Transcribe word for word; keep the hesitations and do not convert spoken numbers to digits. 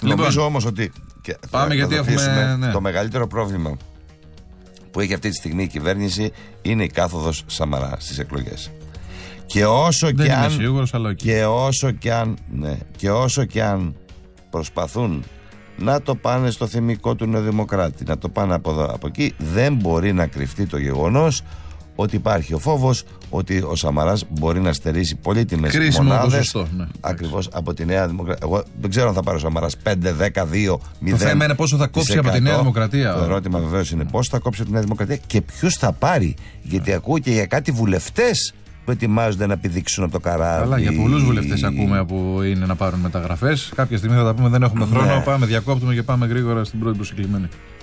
Λοιπόν, νομίζω όμως ότι. Και πάμε γιατί έχουμε. Ναι. Το μεγαλύτερο πρόβλημα που έχει αυτή τη στιγμή η κυβέρνηση είναι η κάθοδος Σαμαρά στις εκλογές. Και όσο Δεν και είμαι αν. σίγουρος, αλλά okay. Και όσο και αν. Ναι, και όσο και αν προσπαθούν να το πάνε στο θυμικό του Νεοδημοκράτη, να το πάνε από εδώ από εκεί, δεν μπορεί να κρυφτεί το γεγονός ότι υπάρχει ο φόβος ότι ο Σαμαράς μπορεί να στερήσει πολύτιμες μονάδες, ναι, ακριβώς από τη Νέα Δημοκρατία. Εγώ δεν ξέρω αν θα πάρει ο Σαμαράς πέντε, δέκα, δύο, μηδέν. Το θέμα είναι πόσο θα κόψει από τη Νέα Δημοκρατία. Το ερώτημα βεβαίως είναι πόσο θα κόψει από τη Νέα Δημοκρατία και ποιους θα πάρει. Γιατί ακούω και για κάτι βουλευτές που ετοιμάζονται να πηδήξουν από το καράβι. Αλλά για πολλούς βουλευτές ακούμε που είναι να πάρουν μεταγραφές. Κάποια στιγμή θα τα πούμε, δεν έχουμε χρόνο. Ναι. Πάμε, διακόπτουμε και πάμε γρήγορα στην πρώτη προσκεκλημένη.